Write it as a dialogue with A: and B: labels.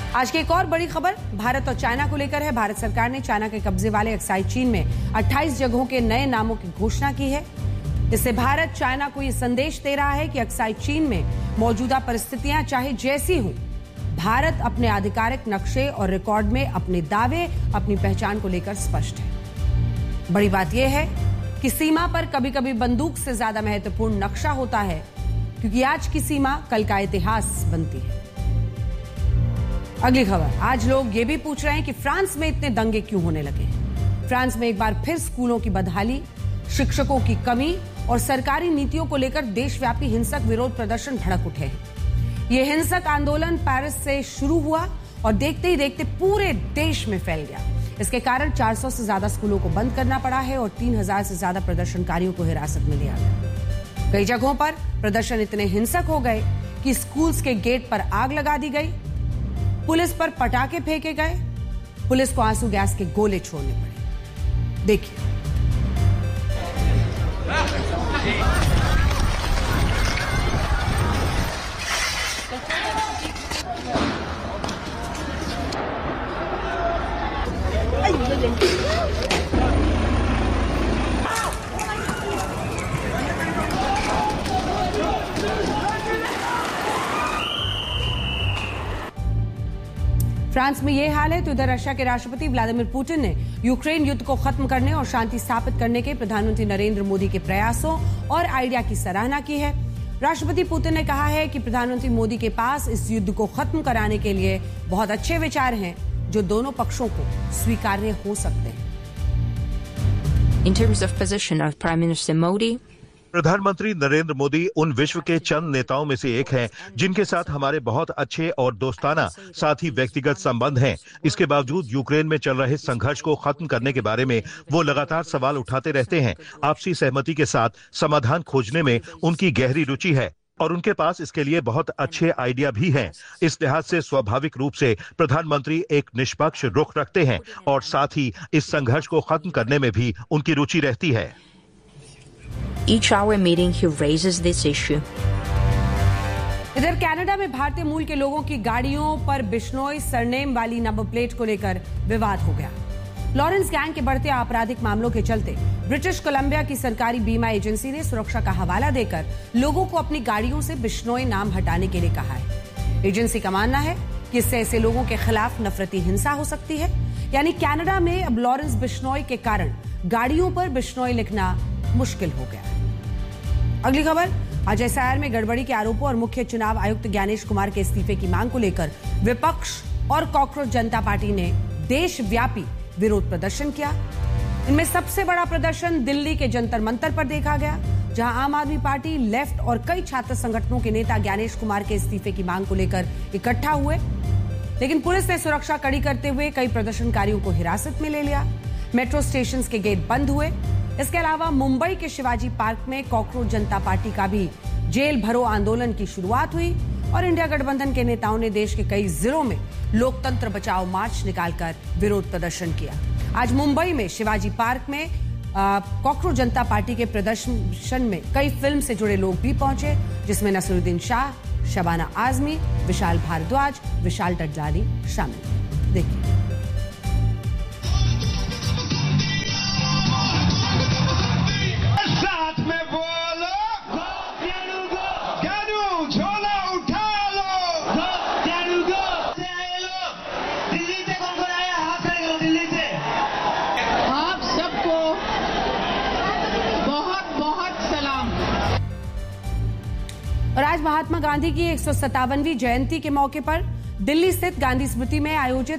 A: आज की एक और बड़ी खबर भारत और चाइना को लेकर है। भारत सरकार ने चाइना के कब्जे वाले एक्साइज चीन में 28 जगहों के नए नामों की घोषणा की है। इससे भारत चाइना को यह संदेश दे रहा है कि एक्साइज चीन में मौजूदा परिस्थितियां चाहे जैसी हों, भारत अपने आधिकारिक नक्शे और रिकॉर्ड में अपने दावे, अपनी पहचान को लेकर स्पष्ट है। बड़ी बात यह है कि सीमा पर कभी कभी बंदूक से ज्यादा महत्वपूर्ण नक्शा होता है, क्योंकि आज की सीमा कल का इतिहास बनती है। अगली खबर, आज लोग ये भी पूछ रहे हैं कि फ्रांस में इतने दंगे क्यों होने लगे हैं। फ्रांस में एक बार फिर स्कूलों की बदहाली, शिक्षकों की कमी और सरकारी नीतियों को लेकर देशव्यापी हिंसक विरोध प्रदर्शन भड़क उठे हैं। ये हिंसक आंदोलन पेरिस से शुरू हुआ और देखते ही देखते पूरे देश में फैल गया। इसके कारण 400 से ज्यादा स्कूलों को बंद करना पड़ा है और 3000 से ज्यादा प्रदर्शनकारियों को हिरासत में लिया गया। कई जगहों पर प्रदर्शन इतने हिंसक हो गए कि स्कूल्स के गेट पर आग लगा दी गई, पुलिस पर पटाखे फेंके गए, पुलिस को आंसू गैस के गोले छोड़ने पड़े। देखिए। फ्रांस में यह हाल है तो इधर रशिया के राष्ट्रपति व्लादिमीर पुतिन ने यूक्रेन युद्ध को खत्म करने और शांति स्थापित करने के प्रधानमंत्री नरेंद्र मोदी के प्रयासों और आइडिया की सराहना की है। राष्ट्रपति पुतिन ने कहा है कि प्रधानमंत्री मोदी के पास इस युद्ध को खत्म कराने के लिए बहुत अच्छे विचार हैं, जो दोनों पक्षों को स्वीकार्य हो सकते हैं।
B: In terms of position of Prime Minister Modi,
C: प्रधानमंत्री नरेंद्र मोदी उन विश्व के चंद नेताओं में से एक हैं जिनके साथ हमारे बहुत अच्छे और दोस्ताना साथ ही व्यक्तिगत संबंध हैं। इसके बावजूद यूक्रेन में चल रहे संघर्ष को खत्म करने के बारे में वो लगातार सवाल उठाते रहते हैं। आपसी सहमति के साथ समाधान खोजने में उनकी गहरी रुचि है और उनके पास इसके लिए बहुत अच्छे आइडिया भी हैं। इस लिहाज से स्वाभाविक रूप से प्रधानमंत्री एक निष्पक्ष रुख रखते हैं और साथ ही इस संघर्ष को खत्म करने में भी उनकी रुचि रहती है।
B: Each hour meeting he raises this issue.
A: इधर कनाडा में भारतीय मूल के लोगों की गाड़ियों पर बिश्नोई सरनेम वाली नंबर प्लेट को लेकर विवाद हो गया। लॉरेंस गैंग के बढ़ते आपराधिक मामलों के चलते ब्रिटिश कोलंबिया की सरकारी बीमा एजेंसी ने सुरक्षा का हवाला देकर लोगों को अपनी गाड़ियों से बिश्नोई नाम हटाने के लिए कहा है। एजेंसी का मानना है कि इससे ऐसे लोगों के खिलाफ नफरती हिंसा हो सकती है। यानी कनाडा में अब लॉरेंस बिश्नोई के कारण गाड़ियों पर बिश्नोई लिखना मुश्किल हो गया है। अगली खबर, आज एसआईआर में गड़बड़ी के आरोपों और मुख्य चुनाव आयुक्त ज्ञानेश कुमार के इस्तीफे की मांग को लेकर विपक्ष और कॉकरोच जनता पार्टी ने देशव्यापी विरोध प्रदर्शन किया। इनमें सबसे बड़ा प्रदर्शन दिल्ली के जंतर मंतर पर देखा गया, जहां आम आदमी पार्टी, लेफ्ट और कई छात्र संगठनों के नेता ज्ञानेश कुमार के इस्तीफे की मांग को लेकर इकट्ठा हुए। लेकिन पुलिस ने सुरक्षा कड़ी करते हुए कई प्रदर्शनकारियों को हिरासत में ले लिया। मेट्रो स्टेशन के गेट बंद हुए। इसके अलावा मुंबई के शिवाजी पार्क में कॉकरोच जनता पार्टी का भी जेल भरो आंदोलन की शुरुआत हुई और इंडिया गठबंधन के नेताओं ने देश के कई जिलों में लोकतंत्र बचाओ मार्च निकालकर विरोध प्रदर्शन किया। आज मुंबई में शिवाजी पार्क में कॉकरोच जनता पार्टी के प्रदर्शन में कई फिल्म से जुड़े लोग भी पहुंचे, जिसमें नसीरुद्दीन शाह, शबाना आजमी, विशाल भारद्वाज, विशाल टडलानी शामिल। देखिए। और आज महात्मा गांधी की 157वीं जयंती के मौके पर दिल्ली स्थित गांधी स्मृति में आयोजित